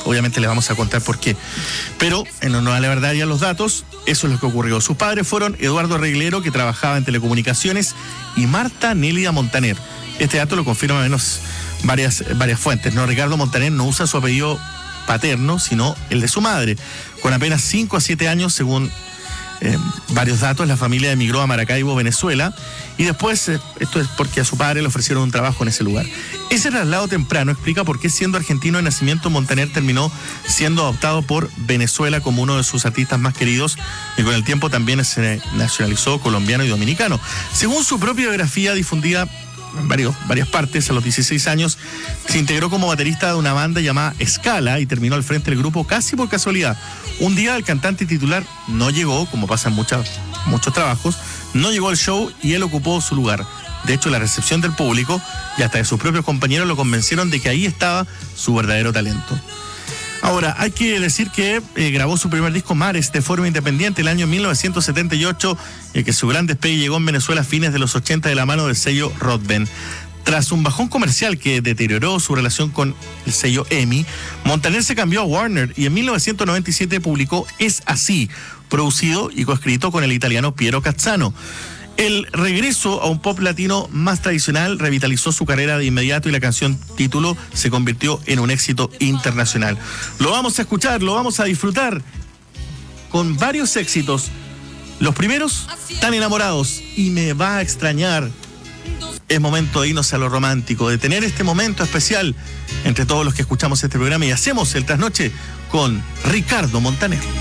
obviamente les vamos a contar por qué. Pero, en honor a la verdad y a los datos, eso es lo que ocurrió. Sus padres fueron Eduardo Reglero, que trabajaba en telecomunicaciones, y Marta Nélida Montaner. Este dato lo confirman menos varias fuentes, ¿no? Ricardo Montaner no usa su apellido paterno, sino el de su madre. Con apenas 5 a 7 años, según varios datos, la familia emigró a Maracaibo, Venezuela, y después, esto es porque a su padre le ofrecieron un trabajo en ese lugar. Ese traslado temprano explica por qué, siendo argentino de nacimiento, Montaner terminó siendo adoptado por Venezuela como uno de sus artistas más queridos, y con el tiempo también se nacionalizó colombiano y dominicano. Según su propia biografía difundida en varias partes, a los 16 años se integró como baterista de una banda llamada Escala y terminó al frente del grupo casi por casualidad. Un día el cantante titular no llegó, como pasa en muchos trabajos, no llegó al show y él ocupó su lugar. De hecho, la recepción del público y hasta de sus propios compañeros lo convencieron de que ahí estaba su verdadero talento. Ahora, hay que decir que grabó su primer disco, Mares, de forma independiente el año 1978, y que su gran despegue llegó en Venezuela a fines de los 80 de la mano del sello Rodben. Tras un bajón comercial que deterioró su relación con el sello EMI, Montaner se cambió a Warner y en 1997 publicó Es Así, producido y coescrito con el italiano Piero Cazzano. El regreso a un pop latino más tradicional revitalizó su carrera de inmediato y la canción título se convirtió en un éxito internacional. Lo vamos a escuchar, lo vamos a disfrutar con varios éxitos. Los primeros, Tan enamorados y Me va a extrañar. Es momento de irnos a lo romántico, de tener este momento especial entre todos los que escuchamos este programa y hacemos el trasnoche con Ricardo Montaner.